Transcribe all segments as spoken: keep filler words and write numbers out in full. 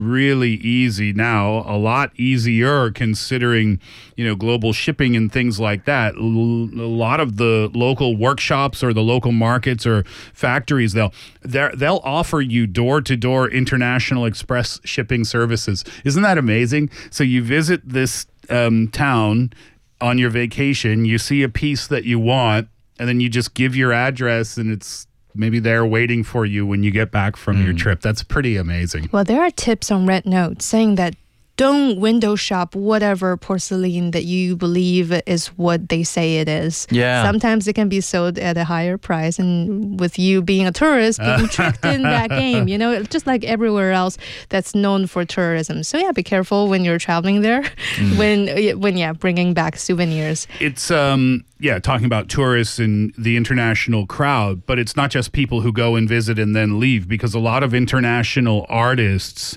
really easy now, a lot easier considering, you know, global shipping and things like that. L- a lot of the local workshops or the local markets or factories, they'll they'll offer you door-to-door international express shipping services. Isn't that amazing? So you visit this um, town on your vacation, you see a piece that you want, and then you just give your address and it's maybe they're waiting for you when you get back from mm. your trip. That's pretty amazing. Well, there are tips on Red Note saying that don't window shop whatever porcelain that you believe is what they say it is. Yeah. Sometimes it can be sold at a higher price, and with you being a tourist, being tricked in that game, you know, just like everywhere else that's known for tourism. So yeah, be careful when you're traveling there, mm. when, when yeah, bringing back souvenirs. It's, um, yeah, talking about tourists and the international crowd, but it's not just people who go and visit and then leave, because a lot of international artists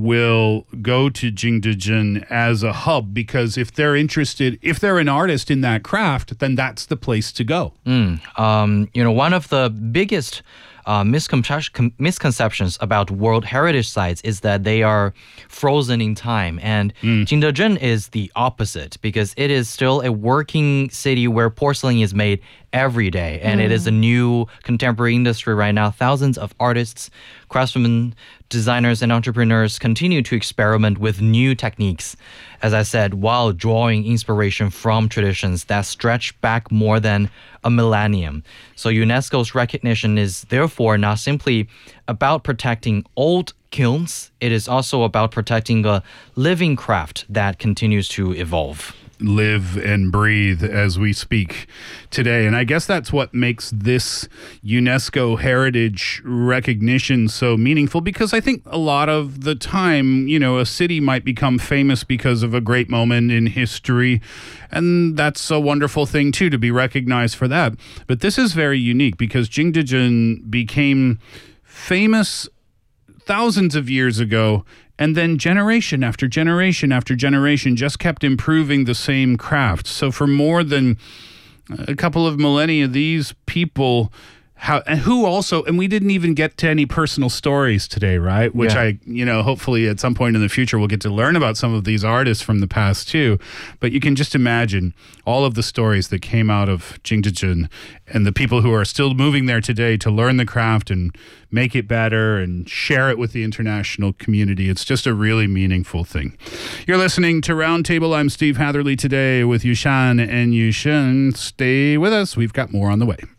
will go to Jingdezhen as a hub, because if they're interested, if they're an artist in that craft, then that's the place to go. Mm, um, you know, one of the biggest Uh, miscon- misconceptions about World Heritage Sites is that they are frozen in time. And mm. Jingdezhen is the opposite, because it is still a working city where porcelain is made every day. And mm. it is a new contemporary industry right now. Thousands of artists, craftsmen, designers, and entrepreneurs continue to experiment with new techniques, as I said, while drawing inspiration from traditions that stretch back more than a millennium. So UNESCO's recognition is therefore not simply about protecting old kilns, it is also about protecting a living craft that continues to evolve. Live and breathe as we speak today. And I guess that's what makes this UNESCO heritage recognition so meaningful, because I think a lot of the time, you know, a city might become famous because of a great moment in history, and that's a wonderful thing too, to be recognized for that. But this is very unique because Jingdezhen became famous thousands of years ago, and then generation after generation after generation just kept improving the same craft. So for more than a couple of millennia, these people, how, and who also, and we didn't even get to any personal stories today, right? Which yeah. I, you know, hopefully at some point in the future we'll get to learn about some of these artists from the past too. But you can just imagine all of the stories that came out of Jingdezhen and the people who are still moving there today to learn the craft and make it better and share it with the international community. It's just a really meaningful thing. You're listening to Roundtable. I'm Steve Hatherley today with Yushan and Yushin. Stay with us. We've got more on the way.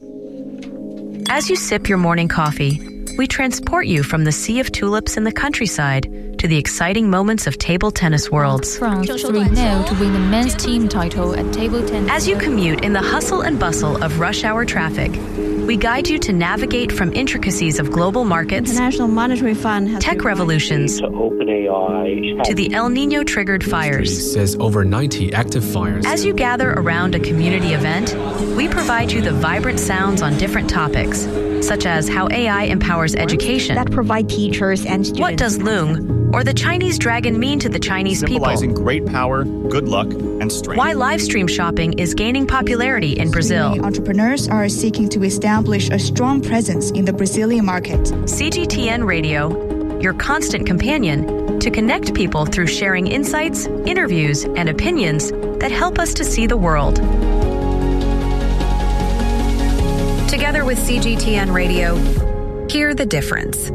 As you sip your morning coffee, we transport you from the sea of tulips in the countryside to the exciting moments of table tennis worlds. France three nil to win the men's team title at table tennis. As you commute in the hustle and bustle of rush hour traffic, we guide you to navigate from intricacies of global markets, International Monetary Fund has tech revolutions, to OpenAI, to the El Nino triggered fires. Says over ninety active fires. As you gather around a community event, we provide you the vibrant sounds on different topics, such as how A I empowers education, that provide teachers and students. What does Loong or the Chinese dragon mean to the Chinese Symbolizing people? Great power, good luck, and strength. Why live stream shopping is gaining popularity in Brazil. Entrepreneurs are seeking to establish a strong presence in the Brazilian market. C G T N Radio, your constant companion to connect people through sharing insights, interviews, and opinions that help us to see the world. Together with C G T N Radio, hear the difference.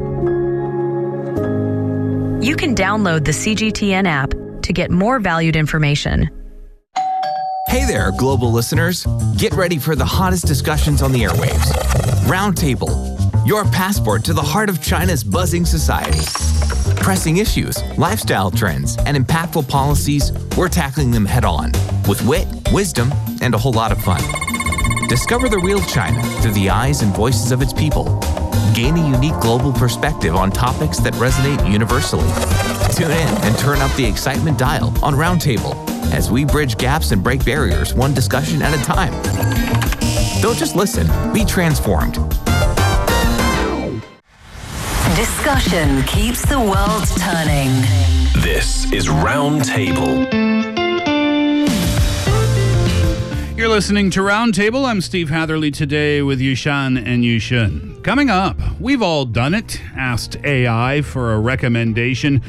You can download the C G T N app to get more valued information. Hey there, global listeners. Get ready for the hottest discussions on the airwaves. Roundtable, your passport to the heart of China's buzzing society. Pressing issues, lifestyle trends, and impactful policies, we're tackling them head on with wit, wisdom, and a whole lot of fun. Discover the real China through the eyes and voices of its people. Gain a unique global perspective on topics that resonate universally. Tune in and turn up the excitement dial on Roundtable as we bridge gaps and break barriers one discussion at a time. Don't just listen, be transformed. Discussion keeps the world turning. This is Roundtable. You're listening to Roundtable. I'm Steve Hatherley today with Yushan and Yushin. Coming up, we've all done it. Asked A I for a recommendation.